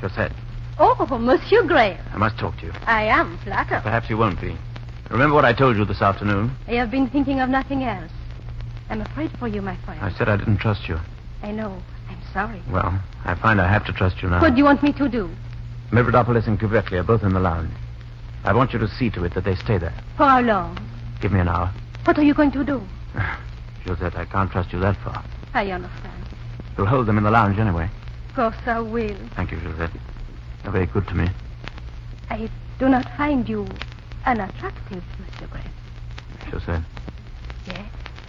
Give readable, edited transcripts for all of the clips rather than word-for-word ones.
Josette. Oh, Monsieur Graham. I must talk to you. I am flattered. Perhaps you won't be. Remember what I told you this afternoon? I have been thinking of nothing else. I'm afraid for you, my friend. I said I didn't trust you. I know. I'm sorry. Well, I find I have to trust you now. What do you want me to do? Mavrodopoulos and Cuvetli are both in the lounge. I want you to see to it that they stay there. For how long? Give me an hour. What are you going to do? Josette, I can't trust you that far. I understand. You'll hold them in the lounge anyway. Of course I will. Thank you, Josette. You're very good to me. I do not find you unattractive, Mr. Graham. Josette. Yes?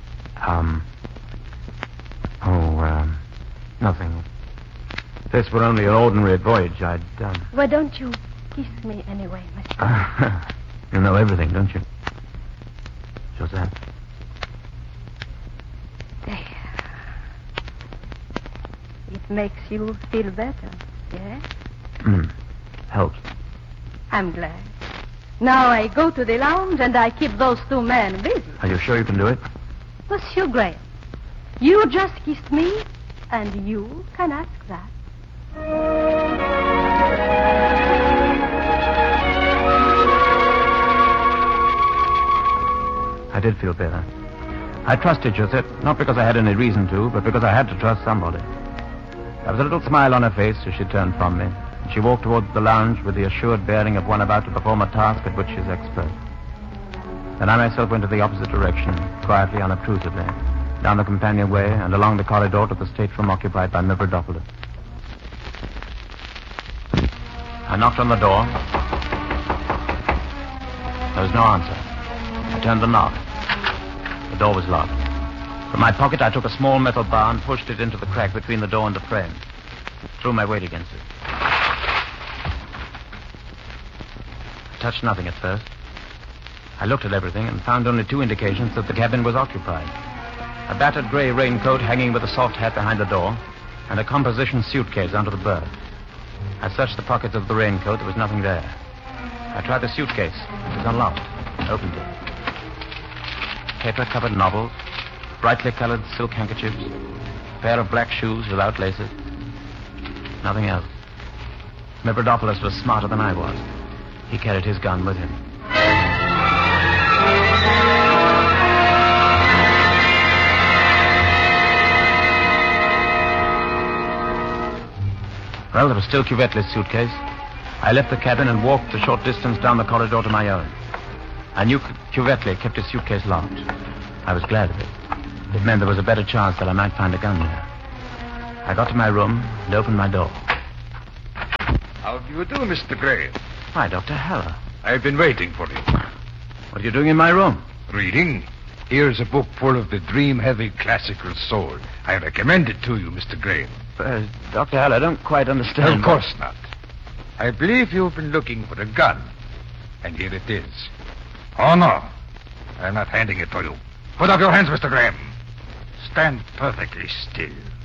Nothing. If this were only an ordinary voyage, I'd, Why don't you kiss me anyway, Mr. Graham? You know everything, don't you? Josette. There. It makes you feel better, yes? Helps. I'm glad. Now I go to the lounge and I keep those two men busy. Are you sure you can do it? Monsieur Graham, you just kissed me, and you can ask that. I did feel better. I trusted Josette, not because I had any reason to, but because I had to trust somebody. There was a little smile on her face as she turned from me. She walked towards the lounge with the assured bearing of one about to perform a task at which she's expert. Then I myself went to the opposite direction, quietly, unobtrusively, down the companionway and along the corridor to the stateroom occupied by Mavrodopoulos. I knocked on the door. There was no answer. I turned the knob. The door was locked. From my pocket, I took a small metal bar and pushed it into the crack between the door and the frame. Threw my weight against it. I touched nothing at first. I looked at everything and found only two indications that the cabin was occupied. A battered gray raincoat hanging with a soft hat behind the door, and a composition suitcase under the berth. I searched the pockets of the raincoat. There was nothing there. I tried the suitcase. It was unlocked. I opened it. Paper-covered novels, brightly colored silk handkerchiefs, a pair of black shoes without laces. Nothing else. Mavrodopoulos was smarter than I was. He carried his gun with him. Well, there was still Cuvetli's suitcase. I left the cabin and walked a short distance down the corridor to my own. I knew Cuvetli kept his suitcase locked. I was glad of it. It meant there was a better chance that I might find a gun there. I got to my room and opened my door. How do you do, Mr. Graham? Why, Dr. Heller. I've been waiting for you. What are you doing in my room? Reading? Here's a book full of the dream-heavy classical soul. I recommend it to you, Mr. Graham. Dr. Heller, I don't quite understand. Of course not. I believe you've been looking for a gun. And here it is. Oh, no. I'm not handing it to you. Put up your hands, Mr. Graham. Stand perfectly still.